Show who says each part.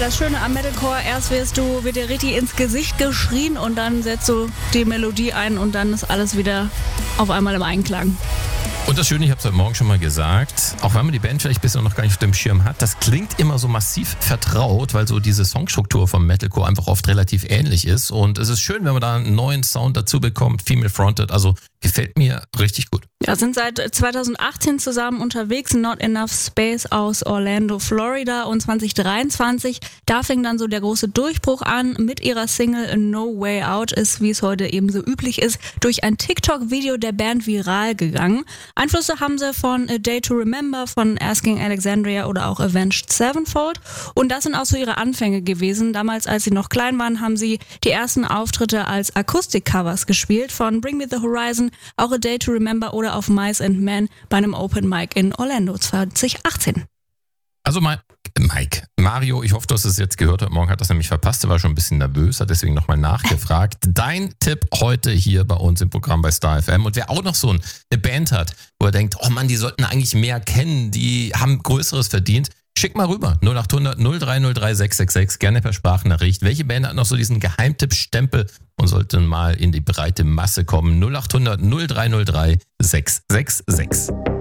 Speaker 1: das Schöne am Metalcore, erst wird dir richtig ins Gesicht geschrien und dann setzt du die Melodie ein und dann ist alles wieder auf einmal im Einklang.
Speaker 2: Und das Schöne, ich habe es heute Morgen schon mal gesagt, auch wenn man die Band vielleicht bisher noch gar nicht auf dem Schirm hat, das klingt immer so massiv vertraut, weil so diese Songstruktur vom Metalcore einfach oft relativ ähnlich ist. Und es ist schön, wenn man da einen neuen Sound dazu bekommt, Female Fronted, also gefällt mir richtig gut.
Speaker 1: Ja, sind seit 2018 zusammen unterwegs, Not Enough Space aus Orlando, Florida, und 2023, da fing dann so der große Durchbruch an. Mit ihrer Single No Way Out ist, wie es heute eben so üblich ist, durch ein TikTok-Video der Band viral gegangen. Einflüsse haben sie von A Day to Remember, von Asking Alexandria oder auch Avenged Sevenfold. Und das sind auch so ihre Anfänge gewesen. Damals, als sie noch klein waren, haben sie die ersten Auftritte als Akustik-Covers gespielt, von Bring Me the Horizon, auch A Day to Remember oder auf Mice and Men bei einem Open Mic in Orlando 2018.
Speaker 2: Also Mario, ich hoffe, du hast es jetzt gehört. Heute Morgen hat das nämlich verpasst. Er war schon ein bisschen nervös, hat deswegen nochmal nachgefragt. Dein Tipp heute hier bei uns im Programm bei Star FM. Und wer auch noch so eine Band hat, wo er denkt, oh Mann, die sollten eigentlich mehr kennen, die haben Größeres verdient, schick mal rüber. 0800 0303 666, gerne per Sprachnachricht. Welche Band hat noch so diesen Geheimtipp-Stempel und sollte mal in die breite Masse kommen? 0800 0303 666.